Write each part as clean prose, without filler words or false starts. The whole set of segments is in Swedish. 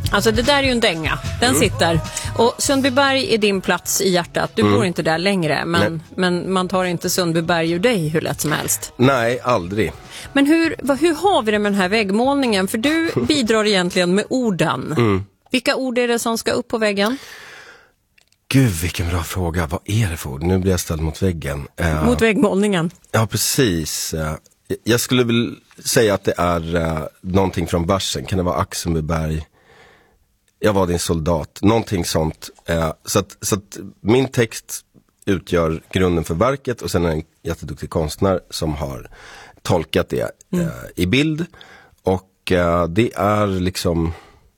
Alltså det där är ju en dänga. Den sitter. Och Sundbyberg är din plats i hjärtat. Du bor inte där längre, men man tar inte Sundbyberg ur dig hur lätt som helst. Nej, aldrig. Men hur har vi det med den här väggmålningen? För du bidrar egentligen med orden. Vilka ord är det som ska upp på väggen? Gud, vilken bra fråga. Vad är det för ord? Nu blir jag ställd mot väggen. Mot väggmålningen? Ja, precis. Jag skulle väl säga att det är någonting från Börsen. Kan det vara Axelbyberg? Jag var din soldat. Någonting sånt. Så att min text utgör grunden för verket. Och sen är det en jätteduktig konstnär som har tolkat det i bild. Och det är liksom...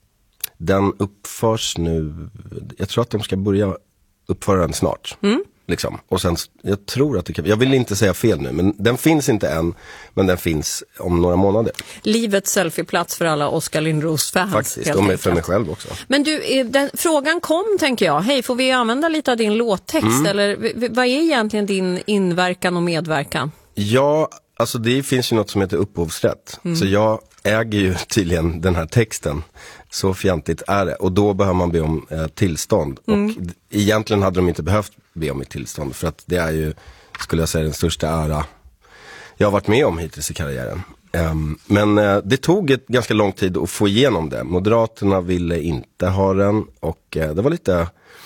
Den uppförs nu... Jag tror att de ska börja uppföra den snart. Liksom. Och sen, jag tror att det kan... Jag vill inte säga fel nu, men den finns inte än. Men den finns om några månader. Livets selfieplats för alla Oskar Lindros-fans. Faktiskt, och för mig själv också. Men du, frågan kom, tänker jag. Hej, får vi använda lite av din låttext? Eller vad är egentligen din inverkan och medverkan? Ja, alltså det finns ju något som heter upphovsrätt. Så jag äger ju tydligen den här texten. Så fjantigt är det. Och då behöver man be om tillstånd. Och egentligen hade de inte behövt be om ett tillstånd. För att det är ju, skulle jag säga, den största ära jag har varit med om hittills i karriären. Men det tog ett ganska lång tid att få igenom det. Moderaterna ville inte ha den. Och det var lite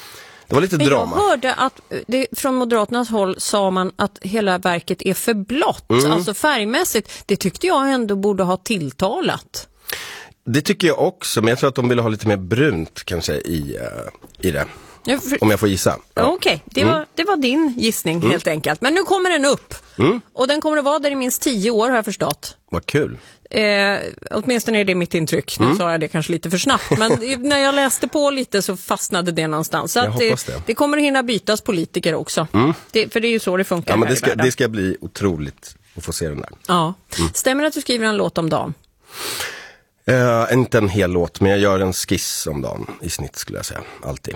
drama. Jag hörde att från Moderaternas håll sa man att hela verket är för blått. Alltså färgmässigt. Det tyckte jag ändå borde ha tilltalat. Det tycker jag också, men jag tror att de ville ha lite mer brunt kanske i det. Om jag får gissa. Ja. Okej, det var din gissning helt enkelt. Men nu kommer den upp. Och den kommer att vara där i minst 10 år, har jag förstått. Vad kul. Åtminstone är det mitt intryck. Nu sa jag det kanske lite för snabbt. Men när jag läste på lite så fastnade det någonstans. Så att det kommer att hinna bytas politiker också. För det är ju så det funkar. Ja, men det ska bli otroligt att få se den där. Ja. Stämmer det att du skriver en låt om dagen? Inte en hel låt, men jag gör en skiss om dagen i snitt, skulle jag säga. Alltid.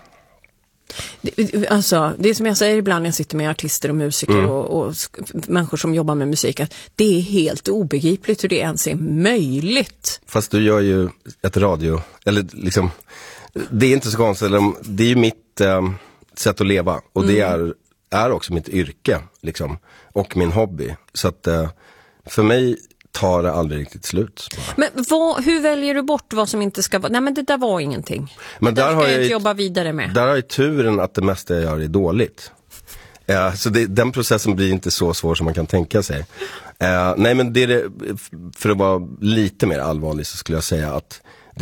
Alltså, det är som jag säger ibland när jag sitter med artister och musiker och människor som jobbar med musik, att det är helt obegripligt hur det ens är möjligt. Fast du gör ju ett radio, eller liksom, det är inte så konstigt, det är ju mitt sätt att leva, och det är också mitt yrke liksom, och min hobby. Så att för mig tar det aldrig riktigt slut. Men hur väljer du bort vad som inte ska vara? Nej, men det där var ingenting. Men där ska jag inte jobba vidare med. Där har jag turen att det mesta jag gör är dåligt. Så den processen blir inte så svår som man kan tänka sig. Nej, men för att vara lite mer allvarlig så skulle jag säga att